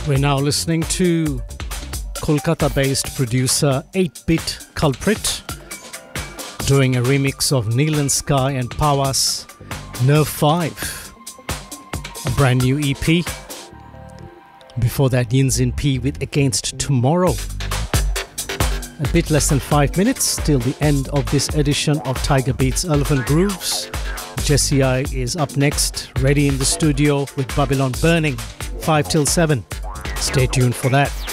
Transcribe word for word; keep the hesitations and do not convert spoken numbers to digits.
We're now listening to Kolkata-based producer eight-Bit Culprit doing a remix of Neelan Sky and Pawas Nerve five, a brand new E P. Before that, Yinzin P with Against Tomorrow. A bit less than five minutes till the end of this edition of Tiger Beats Elephant Grooves. Jesse I is up next, ready in the studio with Babylon Burning, five till seven. Stay tuned for that.